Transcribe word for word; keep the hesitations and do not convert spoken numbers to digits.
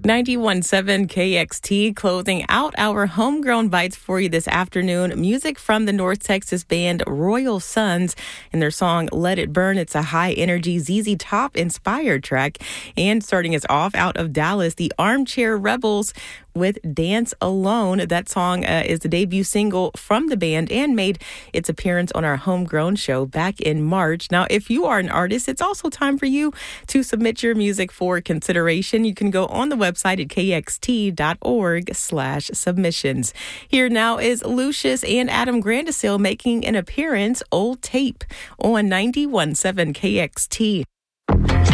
ninety-one point seven K X T closing out our homegrown bites for you this afternoon. Music from the North Texas band Royal Sons and their song Let It Burn. It's a high energy Z Z Top inspired track. And starting us off out of Dallas, the Armchair Rebels with Dance Alone. That song uh, is the debut single from the band and made its appearance on our homegrown show back in March. Now, if you are an artist, it's also time for you to submit your music for consideration. You can go on the website at kxt.org slash submissions. Here now is Lucius and Adam Grandisle making an appearance, Old Tape, on ninety-one point seven K X T.